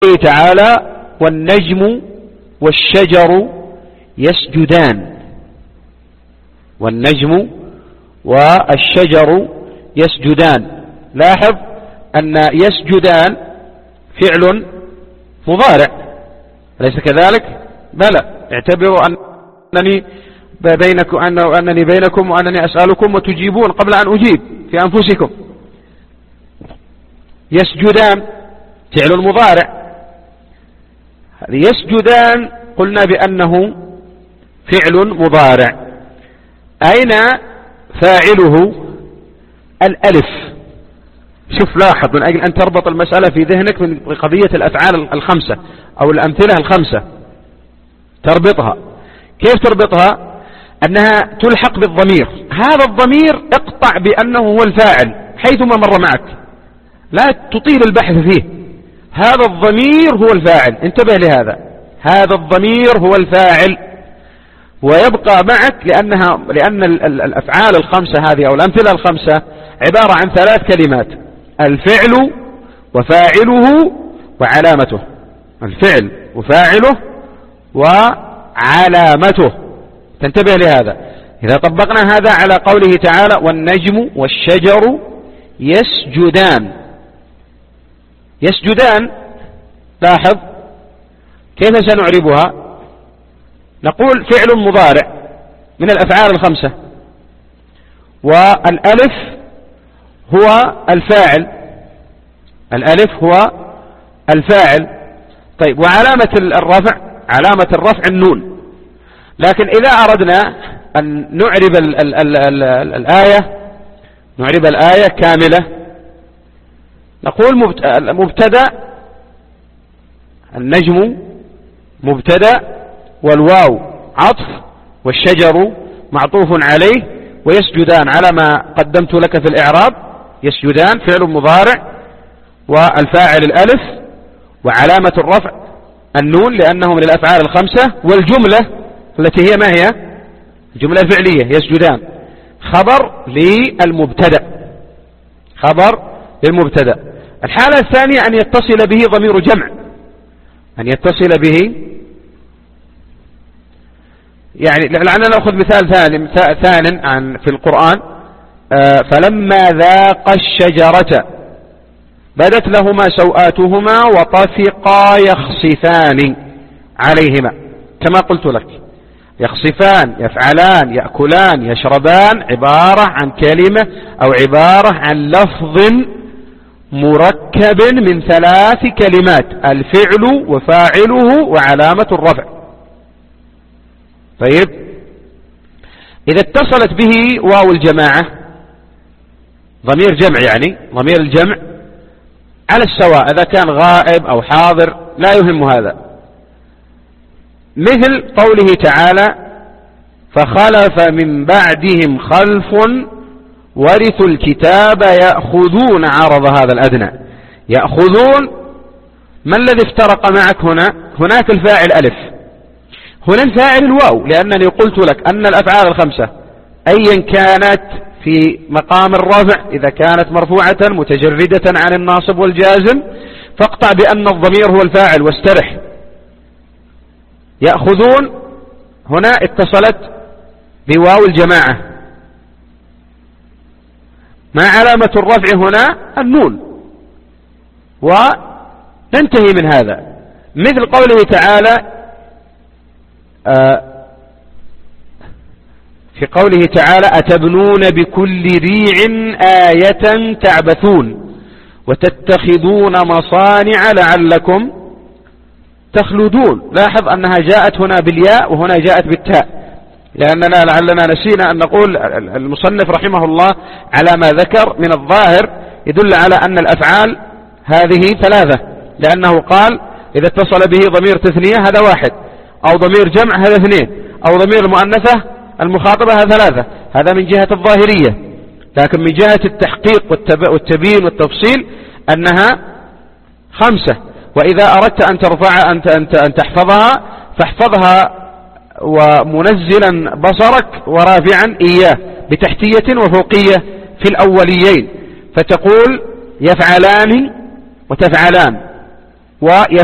تعالى والنجم والشجر يسجدان. والنجم والشجر يسجدان. لاحظ أن يسجدان فعل مضارع، أليس كذلك؟ بلى، اعتبروا أنني بينكم وأنني أسألكم وتجيبون قبل أن أجيب في أنفسكم. يسجدان فعل مضارع. يسجدان قلنا بأنه فعل مضارع. أين فاعله؟ الألف. شوف، لاحظ، من أجل أن تربط المسألة في ذهنك من قضية الأفعال الخمسة أو الأمثلة الخمسة، تربطها. كيف تربطها؟ أنها تلحق بالضمير. هذا الضمير اقطع بأنه هو الفاعل حيثما مر معك، لا تطيل البحث فيه. هذا الضمير هو الفاعل، انتبه لهذا، هذا الضمير هو الفاعل، ويبقى معك لأن الأفعال الخمسة هذه أو الأمثلة الخمسة عبارة عن 3 كلمات: الفعل وفاعله وعلامته. الفعل وفاعله وعلامته، تنتبه لهذا. إذا طبقنا هذا على قوله تعالى والنجم والشجر يسجدان. يسجدان، لاحظ كيف سنعربها؟ نقول فعل مضارع من الأفعال الخمسة، والألف هو الفاعل. الألف هو الفاعل. طيب، وعلامة الرفع، علامة الرفع النون. لكن إذا أردنا أن نعرب الآية كاملة، نقول مبتدأ، النجم مبتدأ، والواو عطف، والشجر معطوف عليه، ويسجدان على ما قدمت لك في الإعراب. يسجدان فعل مضارع، والفاعل الألف، وعلامة الرفع النون لأنه من الأفعال الخمسة، والجملة التي هي ما هي؟ الجملة الفعلية يسجدان، خبر للمبتدأ. خبر للمبتدأ. الحالة الثانية أن يتصل به ضمير جمع، أن يتصل به، يعني لعلنا نأخذ مثال ثان في القرآن. فلما ذاقا الشجرة بدت لهما سوآتهما وطفقا يخصفان عليهما، كما قلت لك، يخصفان، يفعلان، يأكلان، يشربان، عبارة عن كلمة أو عبارة عن لفظ مركب من 3 كلمات: الفعل وفاعله وعلامة الرفع. طيب، إذا اتصلت به واو الجماعة، ضمير جمع، يعني ضمير الجمع على السواء إذا كان غائب أو حاضر، لا يهم هذا. مثل قوله تعالى فخلف من بعدهم خلف ورثوا الكتاب يأخذون عرض هذا الأدنى. يأخذون، ما الذي افترق معك هنا؟ هناك الفاعل ألف، هنا الفاعل الواو، لأنني قلت لك أن الأفعال الخمسة أيا كانت في مقام الرفع، إذا كانت مرفوعة متجردة عن الناصب والجازم، فاقطع بأن الضمير هو الفاعل واسترح. يأخذون هنا اتصلت بواو الجماعة، ما علامة الرفع هنا؟ النون، وننتهي من هذا. مثل قوله تعالى في قوله تعالى أتبنون بكل ريع آية تعبثون وتتخذون مصانع لعلكم تخلدون. لاحظ أنها جاءت هنا بالياء وهنا جاءت بالتاء، لأننا لعلنا نسينا أن نقول المصنف رحمه الله على ما ذكر من الظاهر يدل على أن الأفعال هذه 3، لأنه قال إذا اتصل به ضمير تثنية هذا 1، أو ضمير جمع هذا 2، أو ضمير المؤنثة المخاطبة هذا 3. هذا من جهة الظاهرية، لكن من جهة التحقيق والتبيين والتفصيل أنها 5. وإذا أردت أن ترفع أن تحفظها فاحفظها ومنزلا بصرك ورافعا إياه بتحتية وفوقية في الأوليين، فتقول يفعلان وتفعلان